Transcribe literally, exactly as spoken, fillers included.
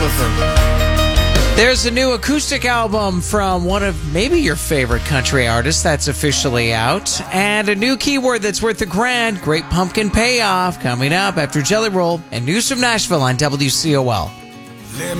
listen. There's a new acoustic album from one of maybe your favorite country artists that's officially out. And a new keyword that's worth a grand, Great Pumpkin Payoff, coming up after Jelly Roll and news from Nashville on W C O L.